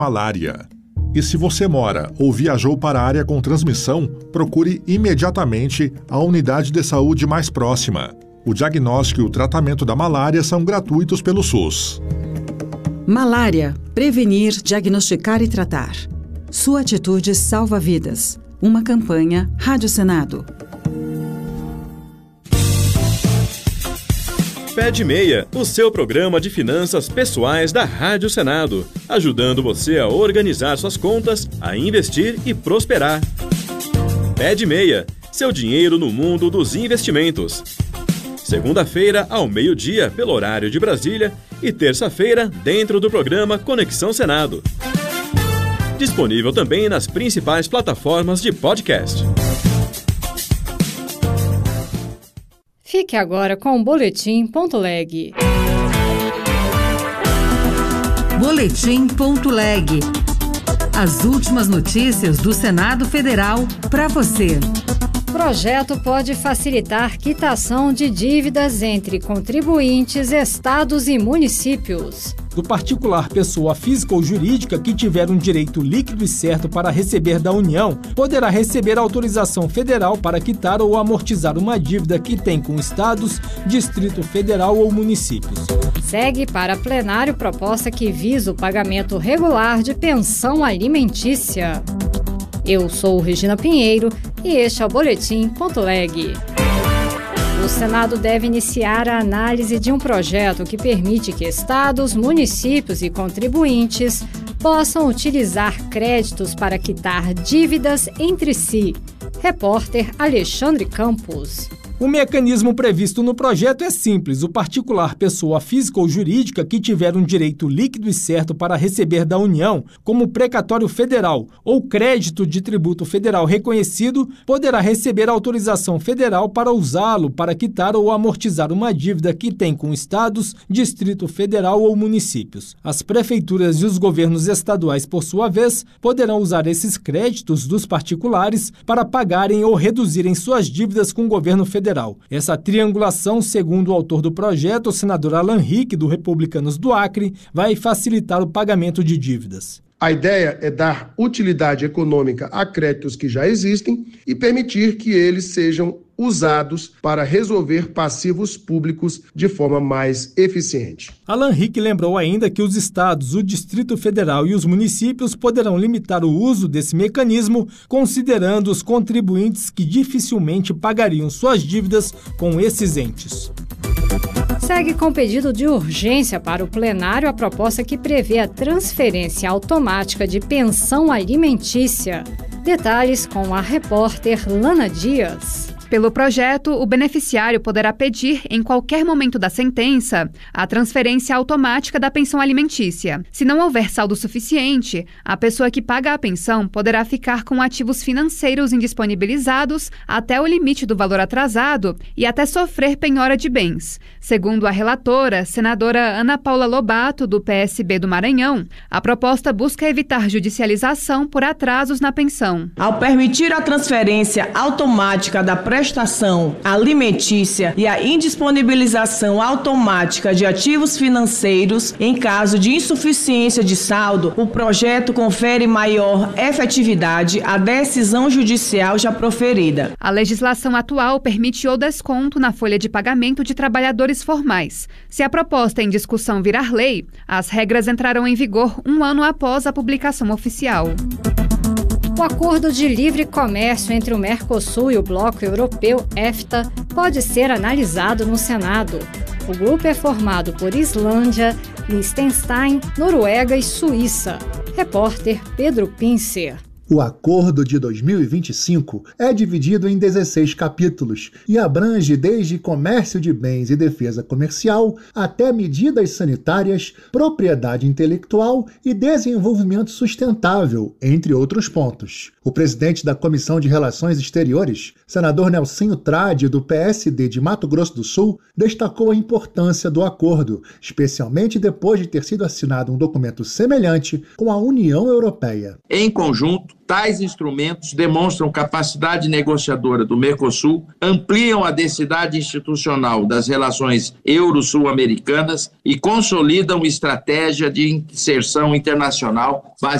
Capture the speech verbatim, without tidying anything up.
malária. E se você mora ou viajou para a área com transmissão, procure imediatamente a unidade de saúde mais próxima. O diagnóstico e o tratamento da malária são gratuitos pelo SUS. Malária. Prevenir, diagnosticar e tratar. Sua atitude salva vidas. Uma campanha Rádio Senado. Pé de Meia, o seu programa de finanças pessoais da Rádio Senado, ajudando você a organizar suas contas, a investir e prosperar. Pé de Meia, seu dinheiro no mundo dos investimentos. Segunda-feira, ao meio-dia, pelo horário de Brasília, e terça-feira, dentro do programa Conexão Senado. Disponível também nas principais plataformas de podcast. Fique agora com o Boletim Ponto Leg. Boletim Ponto Leg. As últimas notícias do Senado Federal para você. Projeto pode facilitar quitação de dívidas entre contribuintes, estados e municípios. Do particular, pessoa física ou jurídica que tiver um direito líquido e certo para receber da União, poderá receber autorização federal para quitar ou amortizar uma dívida que tem com estados, Distrito Federal ou municípios. Segue para plenário proposta que visa o pagamento regular de pensão alimentícia. Eu sou Regina Pinheiro e este é o Boletim Ponto Leg. O Senado deve iniciar a análise de um projeto que permite que estados, municípios e contribuintes possam utilizar créditos para quitar dívidas entre si. Repórter Alexandre Campos. O mecanismo previsto no projeto é simples. O particular, pessoa física ou jurídica que tiver um direito líquido e certo para receber da União, como precatório federal ou crédito de tributo federal reconhecido, poderá receber autorização federal para usá-lo para quitar ou amortizar uma dívida que tem com estados, Distrito Federal ou municípios. As prefeituras e os governos estaduais, por sua vez, poderão usar esses créditos dos particulares para pagarem ou reduzirem suas dívidas com o governo federal. Essa triangulação, segundo o autor do projeto, o senador Alan Rick, do Republicanos do Acre, vai facilitar o pagamento de dívidas. A ideia é dar utilidade econômica a créditos que já existem e permitir que eles sejam usados para resolver passivos públicos de forma mais eficiente. Alan Rick lembrou ainda que os estados, o Distrito Federal e os municípios poderão limitar o uso desse mecanismo, considerando os contribuintes que dificilmente pagariam suas dívidas com esses entes. Segue com pedido de urgência para o plenário a proposta que prevê a transferência automática de pensão alimentícia. Detalhes com a repórter Lana Dias. Pelo projeto, o beneficiário poderá pedir, em qualquer momento da sentença, a transferência automática da pensão alimentícia. Se não houver saldo suficiente, a pessoa que paga a pensão poderá ficar com ativos financeiros indisponibilizados até o limite do valor atrasado e até sofrer penhora de bens. Segundo a relatora, senadora Ana Paula Lobato, do P S B do Maranhão, a proposta busca evitar judicialização por atrasos na pensão. Ao permitir a transferência automática da prestação prestação alimentícia e a indisponibilização automática de ativos financeiros em caso de insuficiência de saldo, o projeto confere maior efetividade à decisão judicial já proferida. A legislação atual permite o desconto na folha de pagamento de trabalhadores formais. Se a proposta em discussão virar lei, as regras entrarão em vigor um ano após a publicação oficial. O acordo de livre comércio entre o Mercosul e o Bloco Europeu, EFTA, pode ser analisado no Senado. O grupo é formado por Islândia, Liechtenstein, Noruega e Suíça. Repórter Pedro Pincer. O Acordo de dois mil e vinte e cinco é dividido em dezesseis capítulos e abrange desde comércio de bens e defesa comercial até medidas sanitárias, propriedade intelectual e desenvolvimento sustentável, entre outros pontos. O presidente da Comissão de Relações Exteriores, senador Nelsinho Trade, do P S D de Mato Grosso do Sul, destacou a importância do acordo, especialmente depois de ter sido assinado um documento semelhante com a União Europeia. Em conjunto, Tais instrumentos demonstram capacidade negociadora do Mercosul, ampliam a densidade institucional das relações euro-sul-americanas e consolidam estratégia de inserção internacional